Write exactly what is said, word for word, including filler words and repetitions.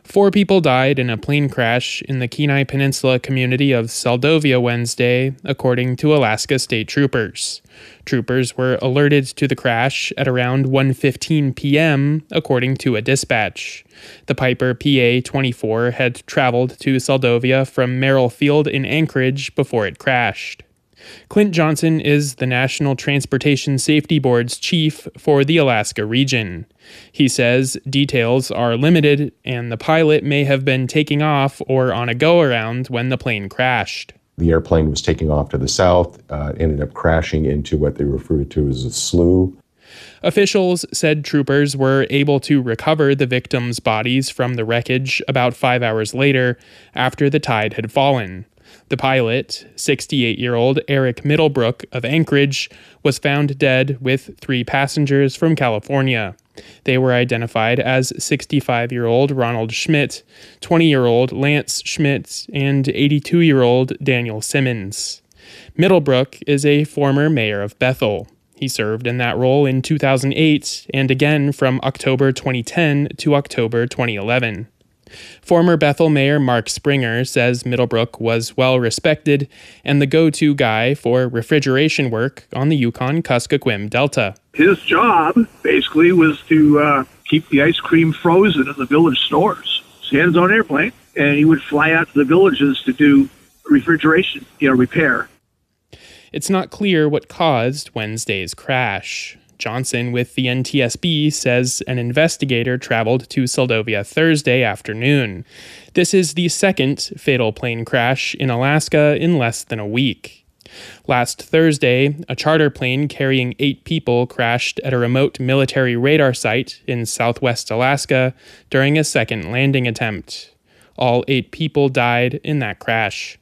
Four people died in a plane crash in the Kenai Peninsula community of Seldovia Wednesday, according to Alaska State Troopers. Troopers were alerted to the crash at around one fifteen p.m., according to a dispatch. The Piper P A twenty-four had traveled to Seldovia from Merrill Field in Anchorage before it crashed. Clint Johnson is the National Transportation Safety Board's chief for the Alaska region. He says details are limited and the pilot may have been taking off or on a go-around when the plane crashed. The airplane was taking off to the south, uh, ended up crashing into what they referred to as a slough. Officials said troopers were able to recover the victims' bodies from the wreckage about five hours later after the tide had fallen. The pilot, sixty-eight-year-old Eric Middlebrook of Anchorage, was found dead with three passengers from California. They were identified as sixty-five-year-old Ronald Schmidt, twenty-year-old Lance Schmidt, and eighty-two-year-old Daniel Simmons. Middlebrook is a former mayor of Bethel. He served in that role in two thousand eight and again from October twenty ten to October twenty eleven. Former Bethel Mayor Mark Springer says Middlebrook was well respected and the go-to guy for refrigeration work on the Yukon-Kuskokwim Delta. His job, basically, was to uh, keep the ice cream frozen in the village stores. So he had his own airplane, and he would fly out to the villages to do refrigeration, you know, repair. It's not clear what caused Wednesday's crash. Johnson with the N T S B says an investigator traveled to Seldovia Thursday afternoon. This is the second fatal plane crash in Alaska in less than a week. Last Thursday, a charter plane carrying eight people crashed at a remote military radar site in southwest Alaska during a second landing attempt. All eight people died in that crash.